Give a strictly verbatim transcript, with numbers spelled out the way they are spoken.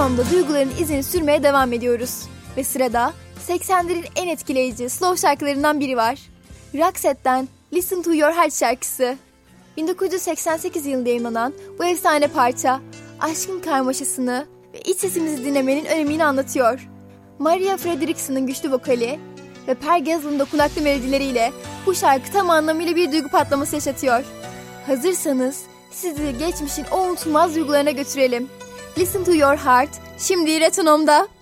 Retronome'da duyguların izini sürmeye devam ediyoruz. Ve sırada seksenlerin en etkileyici slow şarkılarından biri var. Roxette'den Listen to Your Heart şarkısı. bin dokuz yüz seksen sekiz yılında yayınlanan bu efsane parça, aşkın karmaşasını ve iç sesimizi dinlemenin önemini anlatıyor. Maria Fredrikson'un güçlü vokali ve Per Gessle'ın dokunaklı melodileriyle bu şarkı tam anlamıyla bir duygu patlaması yaşatıyor. Hazırsanız sizi geçmişin o unutulmaz duygularına götürelim. Listen to Your Heart, şimdi Retronome'da.